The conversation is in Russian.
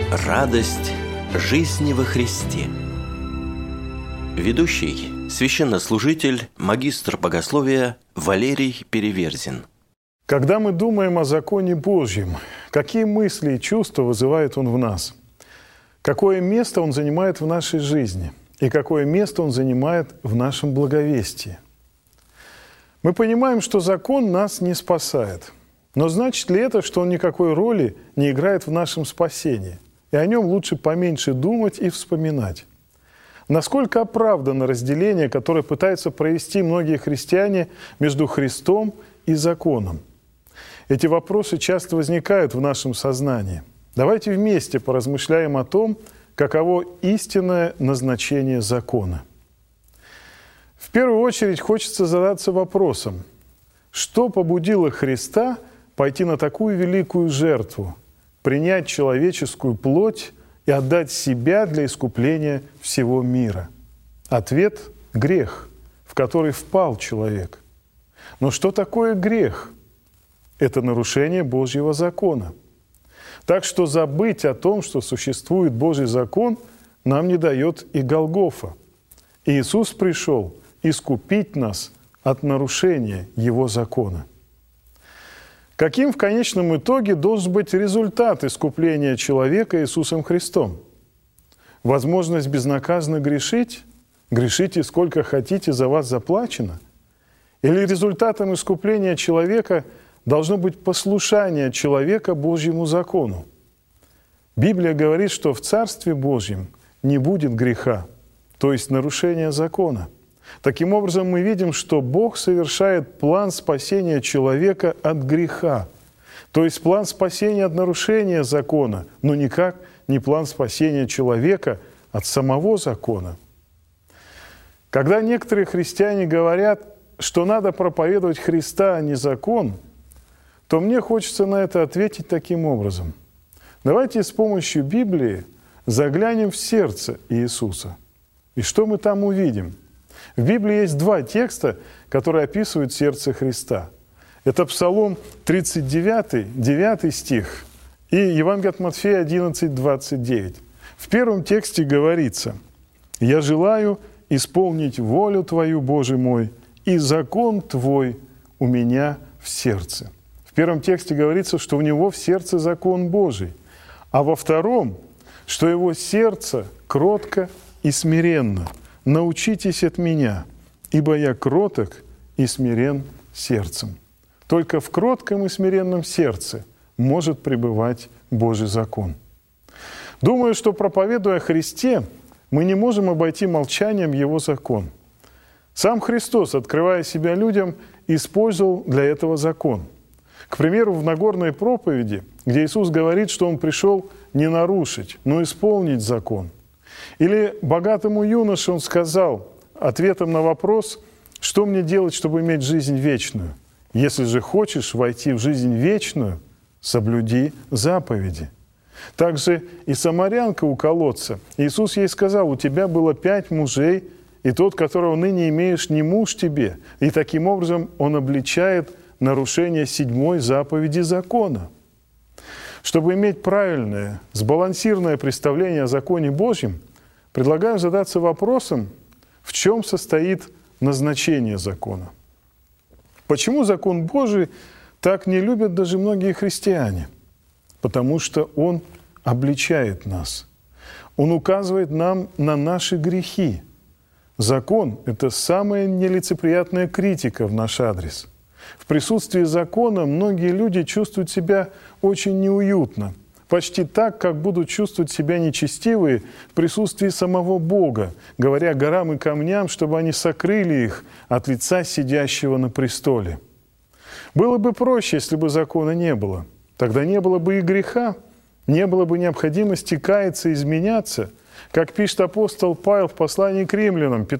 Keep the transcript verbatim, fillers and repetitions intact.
Радость жизни во Христе. Ведущий, священнослужитель, магистр богословия Валерий Переверзин. Когда мы думаем о законе Божьем, какие мысли и чувства вызывает он в нас? Какое место он занимает в нашей жизни? И какое место он занимает в нашем благовестии? Мы понимаем, что закон нас не спасает. Но значит ли это, что он никакой роли не играет в нашем спасении? И о нем лучше поменьше думать и вспоминать. Насколько оправдано разделение, которое пытаются провести многие христиане между Христом и законом? Эти вопросы часто возникают в нашем сознании. Давайте вместе поразмышляем о том, каково истинное назначение закона. В первую очередь хочется задаться вопросом, что побудило Христа пойти на такую великую жертву, принять человеческую плоть и отдать себя для искупления всего мира? Ответ – грех, в который впал человек. Но что такое грех? Это нарушение Божьего закона. Так что забыть о том, что существует Божий закон, нам не дает и Голгофа. Иисус пришел искупить нас от нарушения Его закона. Каким в конечном итоге должен быть результат искупления человека Иисусом Христом? Возможность безнаказанно грешить? Грешите сколько хотите, за вас заплачено? Или результатом искупления человека должно быть послушание человека Божьему закону? Библия говорит, что в Царстве Божьем не будет греха, то есть нарушения закона. Таким образом, мы видим, что Бог совершает план спасения человека от греха, то есть план спасения от нарушения закона, но никак не план спасения человека от самого закона. Когда некоторые христиане говорят, что надо проповедовать Христа, а не закон, то мне хочется на это ответить таким образом. Давайте с помощью Библии заглянем в сердце Иисуса. И что мы там увидим? В Библии есть два текста, которые описывают сердце Христа. Это Псалом тридцать девять, девятый стих, и Евангелие от Матфея одиннадцать, двадцать девять. В первом тексте говорится: «Я желаю исполнить волю Твою, Боже мой, и закон Твой у меня в сердце». В первом тексте говорится, что у него в сердце закон Божий, а во втором, что его сердце кротко и смиренно. «Научитесь от меня, ибо я кроток и смирен сердцем». Только в кротком и смиренном сердце может пребывать Божий закон. Думаю, что, проповедуя о Христе, мы не можем обойти молчанием Его закон. Сам Христос, открывая себя людям, использовал для этого закон. К примеру, в Нагорной проповеди, где Иисус говорит, что Он пришел не нарушить, но исполнить закон. Или богатому юноше Он сказал ответом на вопрос: «Что мне делать, чтобы иметь жизнь вечную? Если же хочешь войти в жизнь вечную, соблюди заповеди». Также и самарянка у колодца. Иисус ей сказал: «У тебя было пять мужей, и тот, которого ныне имеешь, не муж тебе». И таким образом Он обличает нарушение седьмой заповеди закона. Чтобы иметь правильное, сбалансированное представление о законе Божьем, предлагаю задаться вопросом, в чем состоит назначение закона. Почему закон Божий так не любят даже многие христиане? Потому что он обличает нас. Он указывает нам на наши грехи. Закон – это самая нелицеприятная критика в наш адрес. В присутствии закона многие люди чувствуют себя очень неуютно, почти так, как будут чувствовать себя нечестивые в присутствии самого Бога, говоря горам и камням, чтобы они сокрыли их от лица сидящего на престоле. Было бы проще, если бы закона не было. Тогда не было бы и греха, не было бы необходимости каяться и изменяться, как пишет апостол Павел в послании к римлянам,